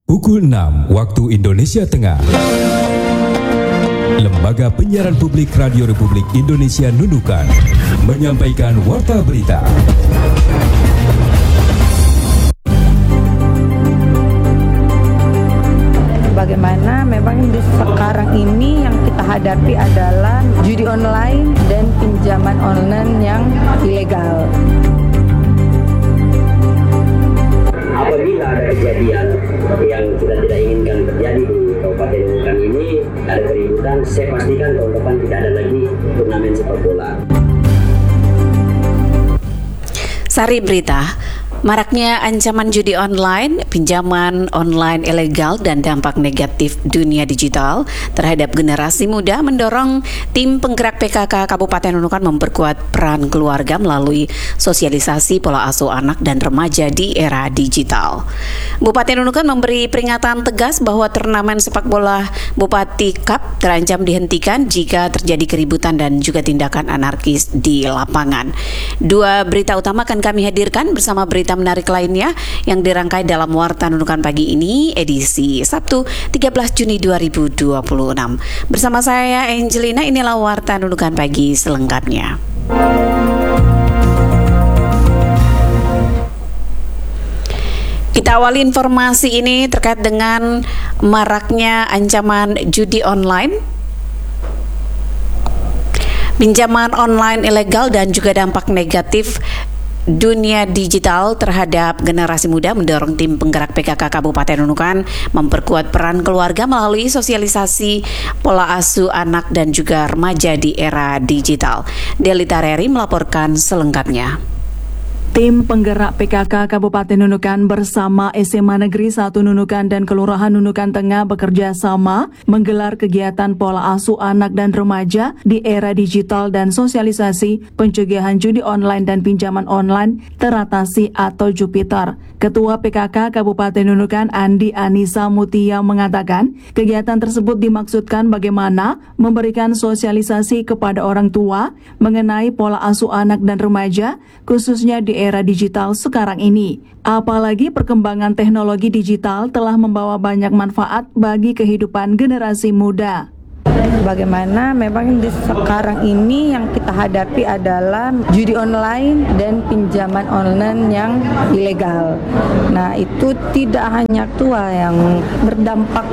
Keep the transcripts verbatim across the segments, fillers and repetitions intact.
Pukul enam waktu Indonesia Tengah. Lembaga Penyiaran Publik Radio Republik Indonesia Nunukan menyampaikan warta berita. Bagaimana memang di sekarang ini yang kita hadapi adalah judi online dan pinjaman online yang ilegal. Apabila ada kejadian yang kita tidak inginkan terjadi di Kabupaten Nunukan ini, ada keributan, saya pastikan tahun depan tidak ada lagi turnamen sepak bola. Sari berita. Maraknya ancaman judi online, pinjaman online ilegal, dan dampak negatif dunia digital terhadap generasi muda mendorong tim penggerak P K K Kabupaten Nunukan memperkuat peran keluarga melalui sosialisasi pola asuh anak dan remaja di era digital. Bupati Nunukan memberi peringatan tegas bahwa turnamen sepak bola Bupati Cup terancam dihentikan jika terjadi keributan dan juga tindakan anarkis di lapangan. Dua berita utama akan kami hadirkan bersama berita menarik lainnya yang dirangkai dalam Warta Nunukan pagi ini edisi Sabtu tiga belas Juni dua ribu dua puluh enam. Bersama saya Angelina, inilah Warta Nunukan pagi selengkapnya. Kita awali informasi ini terkait dengan maraknya ancaman judi online, pinjaman online ilegal, dan juga dampak negatif dunia digital terhadap generasi muda mendorong tim penggerak P K K Kabupaten Nunukan memperkuat peran keluarga melalui sosialisasi pola asuh anak dan juga remaja di era digital. Delita Reri melaporkan selengkapnya. Tim penggerak P K K Kabupaten Nunukan bersama S M A Negeri satu Nunukan dan Kelurahan Nunukan Tengah bekerja sama menggelar kegiatan pola asuh anak dan remaja di era digital dan sosialisasi pencegahan judi online dan pinjaman online teratasi atau Jupiter. Ketua P K K Kabupaten Nunukan Andi Anissa Mutia mengatakan kegiatan tersebut dimaksudkan bagaimana memberikan sosialisasi kepada orang tua mengenai pola asuh anak dan remaja khususnya di era digital sekarang ini. Apalagi perkembangan teknologi digital telah membawa banyak manfaat bagi kehidupan generasi muda. Bagaimana memang di sekarang ini yang kita hadapi adalah judi online dan pinjaman online yang ilegal. Nah, itu tidak hanya tua yang berdampak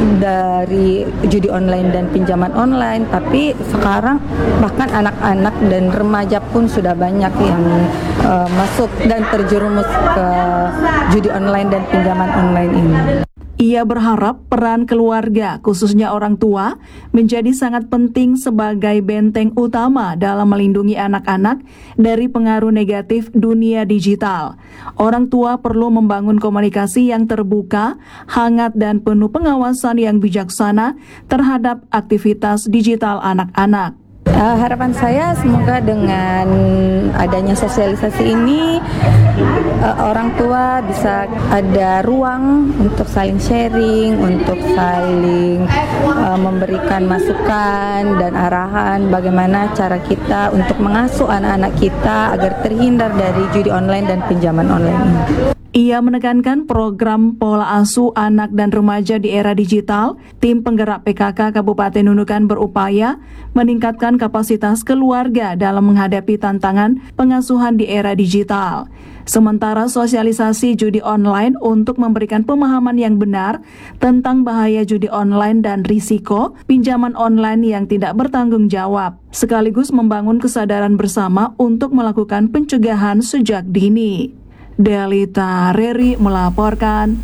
dari judi online dan pinjaman online, tapi sekarang bahkan anak-anak dan remaja pun sudah banyak yang uh, masuk dan terjerumus ke judi online dan pinjaman online ini. Ia berharap peran keluarga, khususnya orang tua, menjadi sangat penting sebagai benteng utama dalam melindungi anak-anak dari pengaruh negatif dunia digital. Orang tua perlu membangun komunikasi yang terbuka, hangat, dan penuh pengawasan yang bijaksana terhadap aktivitas digital anak-anak. Uh, harapan saya semoga dengan adanya sosialisasi ini uh, orang tua bisa ada ruang untuk saling sharing, untuk saling uh, memberikan masukan dan arahan bagaimana cara kita untuk mengasuh anak-anak kita agar terhindar dari judi online dan pinjaman online ini. Ia menekankan program pola asuh anak dan remaja di era digital, tim penggerak P K K Kabupaten Nunukan berupaya meningkatkan kapasitas keluarga dalam menghadapi tantangan pengasuhan di era digital. Sementara sosialisasi judi online untuk memberikan pemahaman yang benar tentang bahaya judi online dan risiko pinjaman online yang tidak bertanggung jawab, sekaligus membangun kesadaran bersama untuk melakukan pencegahan sejak dini. Delita Reri melaporkan.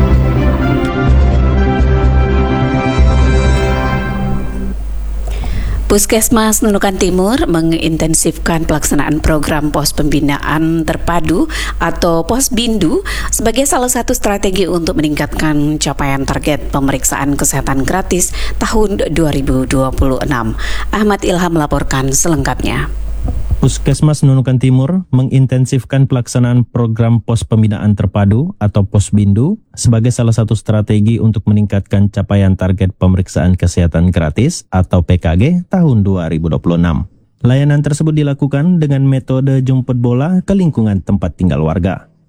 Puskesmas Nunukan Timur mengintensifkan pelaksanaan program pos pembinaan terpadu atau pos bindu sebagai salah satu strategi untuk meningkatkan capaian target pemeriksaan kesehatan gratis tahun dua ribu dua puluh enam. Ahmad Ilham melaporkan selengkapnya. Puskesmas Nunukan Timur mengintensifkan pelaksanaan program pos pembinaan terpadu atau pos bindu sebagai salah satu strategi untuk meningkatkan capaian target pemeriksaan kesehatan gratis atau P K G tahun dua ribu dua puluh enam. Layanan tersebut dilakukan dengan metode jemput bola ke lingkungan tempat tinggal warga.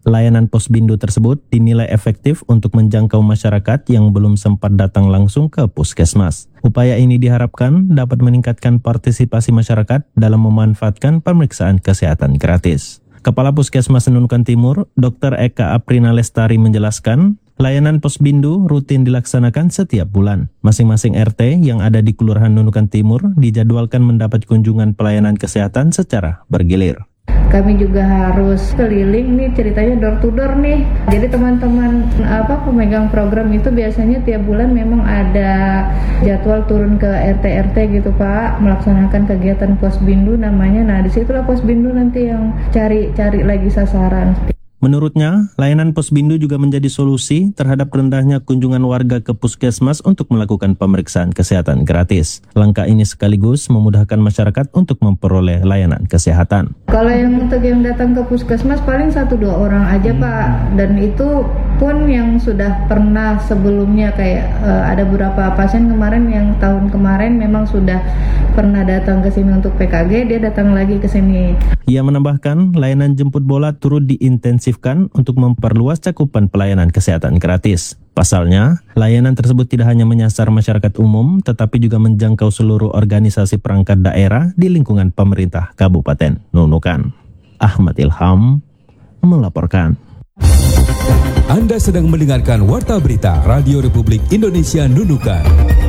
Layanan Posbindu tersebut dinilai efektif untuk menjangkau masyarakat yang belum sempat datang langsung ke puskesmas. Upaya ini diharapkan dapat meningkatkan partisipasi masyarakat dalam memanfaatkan pemeriksaan kesehatan gratis. Kepala Puskesmas Nunukan Timur, Dokter Eka Aprina Lestari menjelaskan, layanan Posbindu rutin dilaksanakan setiap bulan. Masing-masing R T yang ada di Kelurahan Nunukan Timur dijadwalkan mendapat kunjungan pelayanan kesehatan secara bergilir. Kami juga harus keliling nih, ceritanya door to door nih. Jadi teman-teman apa pemegang program itu biasanya tiap bulan memang ada jadwal turun ke R T R T gitu Pak, melaksanakan kegiatan Posbindu namanya. Nah disitulah Posbindu nanti yang cari-cari lagi sasaran. Menurutnya, layanan Posbindu juga menjadi solusi terhadap rendahnya kunjungan warga ke puskesmas untuk melakukan pemeriksaan kesehatan gratis. Langkah ini sekaligus memudahkan masyarakat untuk memperoleh layanan kesehatan. Kalau yang untuk yang datang ke puskesmas paling satu dua orang aja Pak, dan itu pun yang sudah pernah sebelumnya kayak uh, ada beberapa pasien kemarin yang tahun kemarin memang sudah pernah datang ke sini untuk P K G, dia datang lagi ke sini. Ia menambahkan, layanan jemput bola turut diintensifkan untuk memperluas cakupan pelayanan kesehatan gratis. Pasalnya, layanan tersebut tidak hanya menyasar masyarakat umum, tetapi juga menjangkau seluruh organisasi perangkat daerah di lingkungan pemerintah Kabupaten Nunukan. Ahmad Ilham melaporkan. Anda sedang mendengarkan Warta Berita Radio Republik Indonesia Nunukan.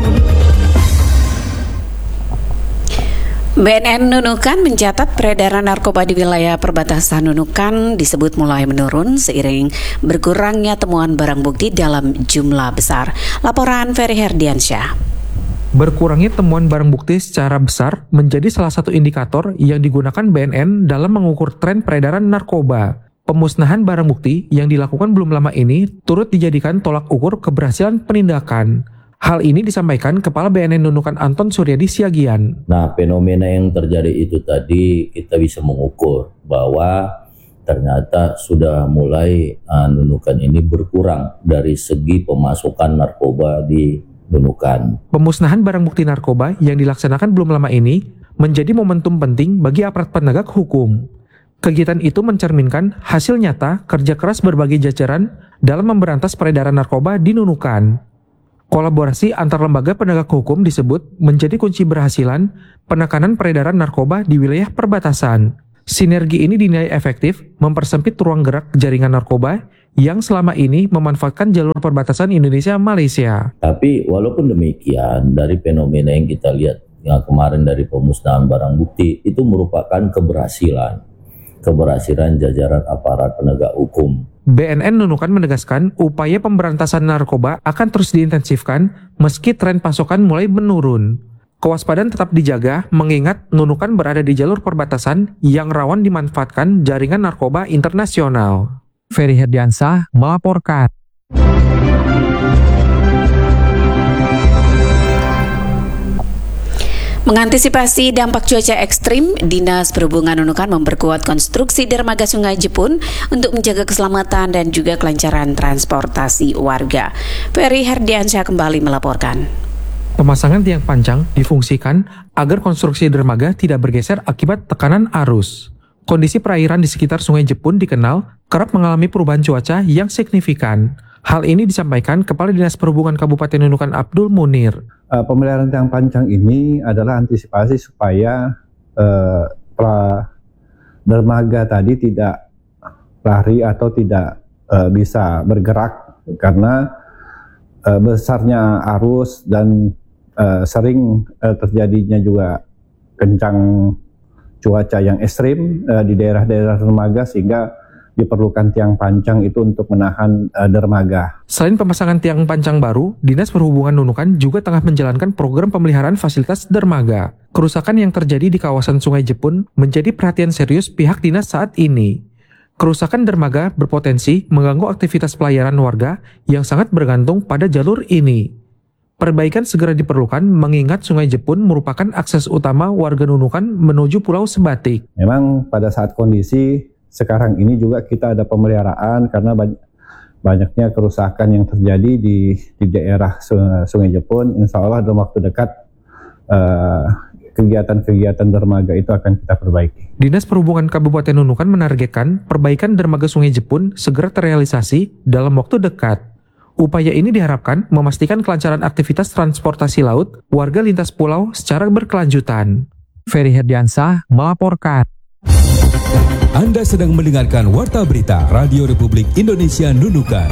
B N N Nunukan mencatat peredaran narkoba di wilayah perbatasan Nunukan disebut mulai menurun seiring berkurangnya temuan barang bukti dalam jumlah besar. Laporan Ferry Herdiansyah. Berkurangnya temuan barang bukti secara besar menjadi salah satu indikator yang digunakan B N N dalam mengukur tren peredaran narkoba. Pemusnahan barang bukti yang dilakukan belum lama ini turut dijadikan tolak ukur keberhasilan penindakan. Hal ini disampaikan Kepala B N N Nunukan Anton Suryadi Siagian. Nah, fenomena yang terjadi itu tadi kita bisa mengukur bahwa ternyata sudah mulai uh, Nunukan ini berkurang dari segi pemasukan narkoba di Nunukan. Pemusnahan barang bukti narkoba yang dilaksanakan belum lama ini menjadi momentum penting bagi aparat penegak hukum. Kegiatan itu mencerminkan hasil nyata kerja keras berbagai jajaran dalam memberantas peredaran narkoba di Nunukan. Kolaborasi antar lembaga penegak hukum disebut menjadi kunci berhasilan penekanan peredaran narkoba di wilayah perbatasan. Sinergi ini dinilai efektif mempersempit ruang gerak jaringan narkoba yang selama ini memanfaatkan jalur perbatasan Indonesia-Malaysia. Tapi walaupun demikian, dari fenomena yang kita lihat yang kemarin dari pemusnahan barang bukti itu merupakan keberhasilan. keberhasilan jajaran aparat penegak hukum. B N N Nunukan menegaskan upaya pemberantasan narkoba akan terus diintensifkan meski tren pasokan mulai menurun. Kewaspadaan tetap dijaga mengingat Nunukan berada di jalur perbatasan yang rawan dimanfaatkan jaringan narkoba internasional. Ferry Herdiansyah melaporkan. Mengantisipasi dampak cuaca ekstrim, Dinas Perhubungan Nunukan memperkuat konstruksi dermaga Sungai Jepun untuk menjaga keselamatan dan juga kelancaran transportasi warga. Ferry Herdiansyah kembali melaporkan. Pemasangan tiang pancang difungsikan agar konstruksi dermaga tidak bergeser akibat tekanan arus. Kondisi perairan di sekitar Sungai Jepun dikenal kerap mengalami perubahan cuaca yang signifikan. Hal ini disampaikan Kepala Dinas Perhubungan Kabupaten Nunukan Abdul Munir. Uh, pemeliharaan tiang pancang ini adalah antisipasi supaya uh, pra dermaga tadi tidak lari atau tidak uh, bisa bergerak karena uh, besarnya arus dan uh, sering uh, terjadinya juga kencang cuaca yang ekstrim uh, di daerah-daerah dermaga sehingga diperlukan tiang pancang itu untuk menahan uh, dermaga. Selain pemasangan tiang pancang baru, Dinas Perhubungan Nunukan juga tengah menjalankan program pemeliharaan fasilitas dermaga. Kerusakan yang terjadi di kawasan Sungai Jepun menjadi perhatian serius pihak dinas saat ini. Kerusakan dermaga berpotensi mengganggu aktivitas pelayaran warga yang sangat bergantung pada jalur ini. Perbaikan segera diperlukan mengingat Sungai Jepun merupakan akses utama warga Nunukan menuju Pulau Sebatik. Memang pada saat kondisi sekarang ini juga kita ada pemeliharaan karena banyak, banyaknya kerusakan yang terjadi di, di daerah Sungai Jepun. Insya Allah dalam waktu dekat uh, kegiatan-kegiatan dermaga itu akan kita perbaiki. Dinas Perhubungan Kabupaten Nunukan menargetkan perbaikan dermaga Sungai Jepun segera terrealisasi dalam waktu dekat. Upaya ini diharapkan memastikan kelancaran aktivitas transportasi laut warga lintas pulau secara berkelanjutan. Ferry Herdiansah melaporkan. Anda sedang mendengarkan Warta Berita Radio Republik Indonesia Nunukan.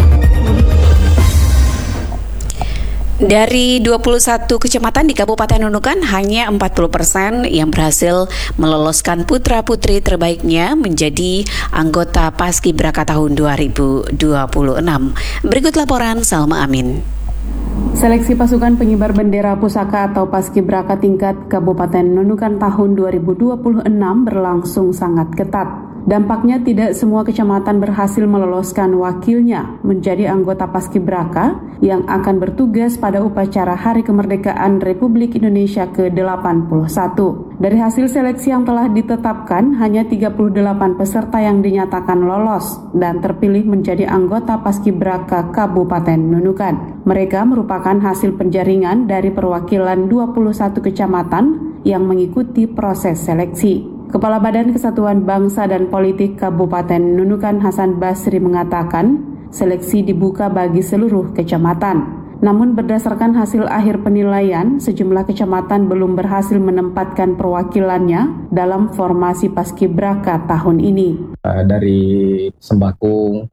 Dari dua puluh satu kecamatan di Kabupaten Nunukan, hanya empat puluh persen yang berhasil meloloskan putra-putri terbaiknya menjadi anggota Paskibraka tahun dua ribu dua puluh enam. Berikut laporan Salma Amin. Seleksi pasukan pengibar bendera pusaka atau Paskibraka tingkat Kabupaten Nunukan tahun dua ribu dua puluh enam berlangsung sangat ketat. Dampaknya tidak semua kecamatan berhasil meloloskan wakilnya menjadi anggota Paskibraka yang akan bertugas pada upacara Hari Kemerdekaan Republik Indonesia ke delapan puluh satu. Dari hasil seleksi yang telah ditetapkan, hanya tiga puluh delapan peserta yang dinyatakan lolos dan terpilih menjadi anggota Paskibraka Kabupaten Nunukan. Mereka merupakan hasil penjaringan dari perwakilan dua puluh satu kecamatan yang mengikuti proses seleksi. Kepala Badan Kesatuan Bangsa dan Politik Kabupaten Nunukan Hasan Basri mengatakan, seleksi dibuka bagi seluruh kecamatan. Namun berdasarkan hasil akhir penilaian, sejumlah kecamatan belum berhasil menempatkan perwakilannya dalam formasi Paskibraka tahun ini. Dari Sembakung,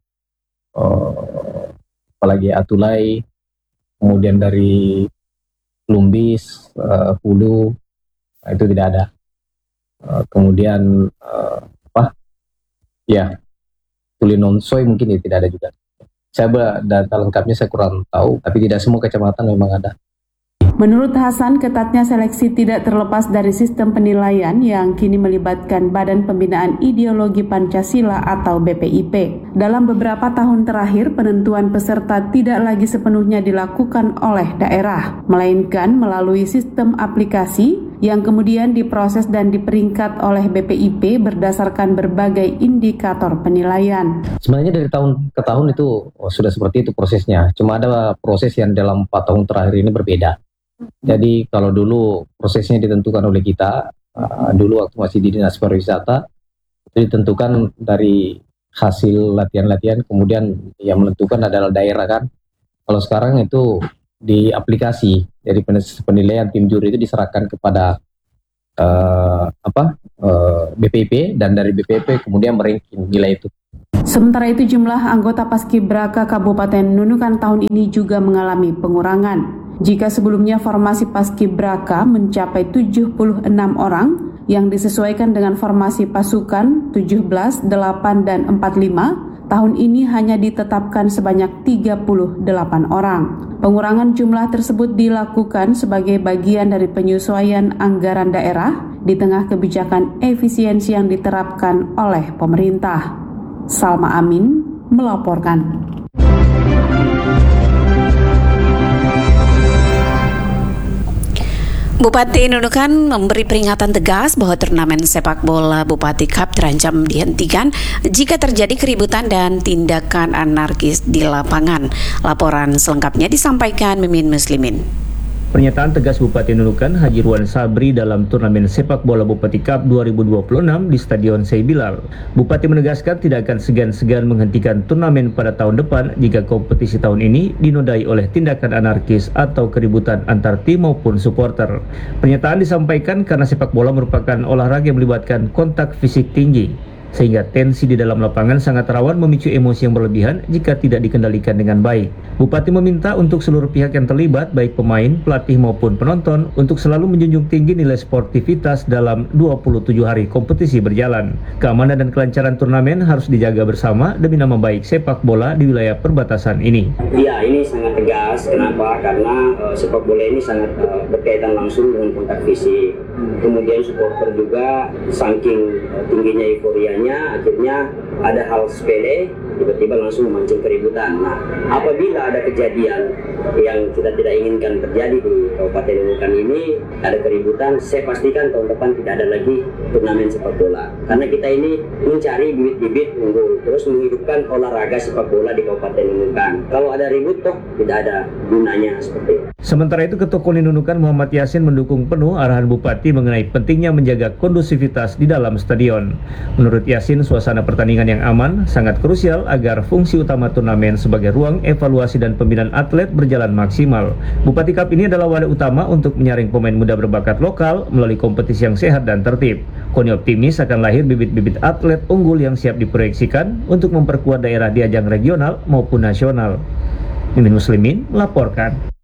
uh, apalagi Atulai, kemudian dari Lumbis, uh, Hulu, itu tidak ada. Uh, kemudian uh, apa? Ya, Tulinonsoy mungkin ya, tidak ada juga. Saya data lengkapnya saya kurang tahu, tapi tidak semua kecamatan memang ada. Menurut Hasan, ketatnya seleksi tidak terlepas dari sistem penilaian yang kini melibatkan Badan Pembinaan Ideologi Pancasila atau B P I P. Dalam beberapa tahun terakhir, penentuan peserta tidak lagi sepenuhnya dilakukan oleh daerah, melainkan melalui sistem aplikasi yang kemudian diproses dan diperingkat oleh B P I P berdasarkan berbagai indikator penilaian. Sebenarnya dari tahun ke tahun itu oh, sudah seperti itu prosesnya. Cuma ada proses yang dalam empat tahun terakhir ini berbeda. Jadi kalau dulu prosesnya ditentukan oleh kita, uh, dulu waktu masih di Dinas Pariwisata, itu ditentukan dari hasil latihan-latihan, kemudian yang menentukan adalah daerah kan. Kalau sekarang itu di aplikasi, jadi penilaian tim juri itu diserahkan kepada uh, apa uh, B P I P, dan dari B P I P kemudian meranking nilai itu. Sementara itu jumlah anggota Paskibraka Kabupaten Nunukan tahun ini juga mengalami pengurangan. Jika sebelumnya formasi Paskibraka mencapai tujuh puluh enam orang yang disesuaikan dengan formasi pasukan tujuh belas, delapan, dan empat puluh lima, tahun ini hanya ditetapkan sebanyak tiga puluh delapan orang. Pengurangan jumlah tersebut dilakukan sebagai bagian dari penyesuaian anggaran daerah di tengah kebijakan efisiensi yang diterapkan oleh pemerintah. Salma Amin melaporkan. Bupati Nunukan memberi peringatan tegas bahwa turnamen sepak bola Bupati Cup terancam dihentikan jika terjadi keributan dan tindakan anarkis di lapangan. Laporan selengkapnya disampaikan Mimin Muslimin. Pernyataan tegas Bupati Nunukan Haji Ruan Sabri dalam turnamen sepak bola Bupati Cup dua ribu dua puluh enam di Stadion Seibilal. Bupati menegaskan tidak akan segan-segan menghentikan turnamen pada tahun depan jika kompetisi tahun ini dinodai oleh tindakan anarkis atau keributan antar tim maupun supporter. Pernyataan disampaikan karena sepak bola merupakan olahraga yang melibatkan kontak fisik tinggi, sehingga tensi di dalam lapangan sangat rawan memicu emosi yang berlebihan jika tidak dikendalikan dengan baik. Bupati meminta untuk seluruh pihak yang terlibat, baik pemain, pelatih maupun penonton, untuk selalu menjunjung tinggi nilai sportivitas dalam dua puluh tujuh hari kompetisi berjalan. Keamanan dan kelancaran turnamen harus dijaga bersama demi nama baik sepak bola di wilayah perbatasan ini. Ya, ini sangat tegas. Kenapa? Karena uh, sepak bola ini sangat uh, berkaitan langsung dengan kontak fisik. Kemudian supporter juga saking uh, tingginya euforianya lainnya, akhirnya ada hal sepele tiba-tiba langsung memancing keributan. Nah, apabila ada kejadian yang kita tidak inginkan terjadi di Kabupaten Nunukan ini, ada keributan, saya pastikan tahun depan tidak ada lagi turnamen sepak bola. Karena kita ini mencari bibit-bibit unggul, terus menghidupkan olahraga sepak bola di Kabupaten Nunukan. Kalau ada ribut, toh tidak ada gunanya seperti itu. Sementara itu, Ketua KONI Nunukan Muhammad Yasin mendukung penuh arahan Bupati mengenai pentingnya menjaga kondusivitas di dalam stadion. Menurut Yasin, suasana pertandingan yang aman sangat krusial agar fungsi utama turnamen sebagai ruang evaluasi dan pembinaan atlet berjalan maksimal. Bupati Cup ini adalah wadah utama untuk menyaring pemain muda berbakat lokal melalui kompetisi yang sehat dan tertib. KONI optimis akan lahir bibit-bibit atlet unggul yang siap diproyeksikan untuk memperkuat daerah di ajang regional maupun nasional. Mimin Muslimin melaporkan.